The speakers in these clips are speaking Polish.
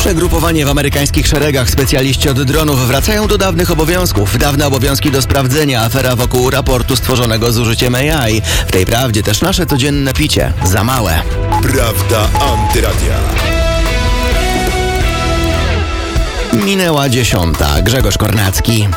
Przegrupowanie w amerykańskich szeregach. Specjaliści od dronów wracają do dawnych obowiązków. Dawne obowiązki do sprawdzenia. Afera wokół raportu stworzonego z użyciem AI. W tej prawdzie też nasze codzienne picie. Za małe. Prawda Antyradia. Minęła 10. Grzegorz Kornacki.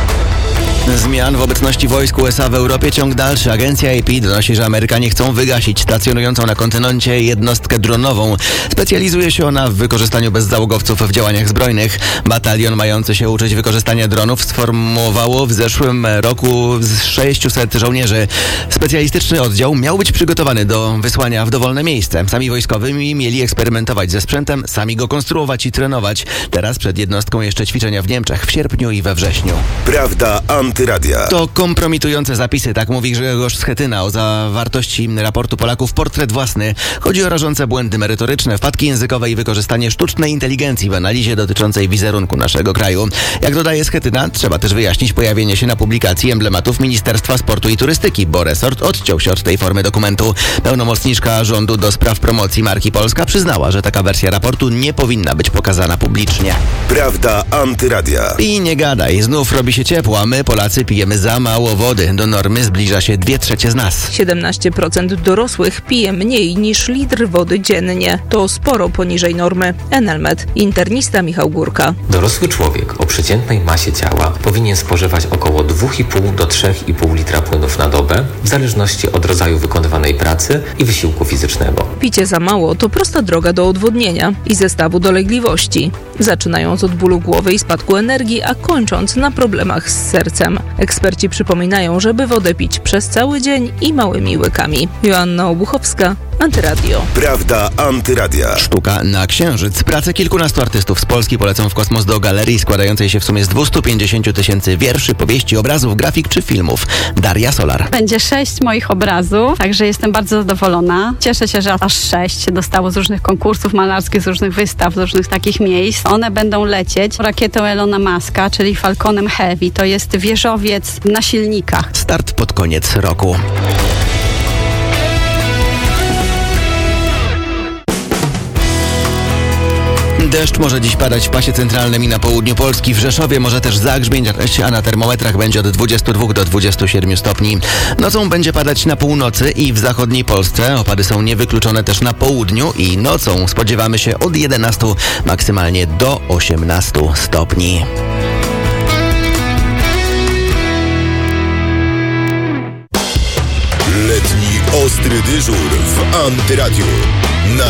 Zmian w obecności wojsk USA w Europie ciąg dalszy. Agencja AP donosi, że Amerykanie chcą wygasić stacjonującą na kontynencie jednostkę dronową. Specjalizuje się ona w wykorzystaniu bezzałogowców w działaniach zbrojnych. Batalion mający się uczyć wykorzystania dronów sformowało w zeszłym roku 600 żołnierzy. Specjalistyczny oddział miał być przygotowany do wysłania w dowolne miejsce. Sami wojskowymi mieli eksperymentować ze sprzętem, sami go konstruować i trenować. Teraz przed jednostką jeszcze ćwiczenia w Niemczech w sierpniu i we wrześniu. Prawda Antyradia. To kompromitujące zapisy, tak mówi Grzegorz Schetyna o zawartości raportu Polaków Portret własny. Chodzi o rażące błędy merytoryczne, wpadki językowe i wykorzystanie sztucznej inteligencji w analizie dotyczącej wizerunku naszego kraju. Jak dodaje Schetyna, trzeba też wyjaśnić pojawienie się na publikacji emblematów Ministerstwa Sportu i Turystyki, bo resort odciął się od tej formy dokumentu. Pełnomocniczka rządu do spraw promocji marki Polska przyznała, że taka wersja raportu nie powinna być pokazana publicznie. Prawda Antyradia. I nie gadaj, znów robi się ciepło, a my Polacy pijemy za mało wody. Do normy zbliża się 2/3 z nas. 17% dorosłych pije mniej niż litr wody dziennie. To sporo poniżej normy. Enelmed. Internista Michał Górka. Dorosły człowiek o przeciętnej masie ciała powinien spożywać około 2,5 do 3,5 litra płynów na dobę, w zależności od rodzaju wykonywanej pracy i wysiłku fizycznego. Picie za mało to prosta droga do odwodnienia i zestawu dolegliwości. Zaczynając od bólu głowy i spadku energii, a kończąc na problemach z sercem. Eksperci przypominają, żeby wodę pić przez cały dzień i małymi łykami. Joanna Obuchowska, Antyradio. Prawda Antyradia. Sztuka na Księżyc. Prace kilkunastu artystów z Polski polecą w kosmos do galerii składającej się w sumie z 250 000 wierszy, powieści, obrazów, grafik czy filmów. Daria Solar. Będzie 6 moich obrazów, także jestem bardzo zadowolona. Cieszę się, że aż 6 się dostało z różnych konkursów malarskich, z różnych wystaw, z różnych takich miejsc. One będą lecieć rakietą Elona Muska, czyli Falconem Heavy. To jest wieżowiec na silnikach. Start pod koniec roku. Deszcz może dziś padać w pasie centralnym i na południu Polski. W Rzeszowie może też zagrzmieć, a na termometrach będzie od 22 do 27 stopni. Nocą będzie padać na północy i w zachodniej Polsce. Opady są niewykluczone też na południu i nocą spodziewamy się od 11 maksymalnie do 18 stopni. Letni ostry dyżur w Antyradiu.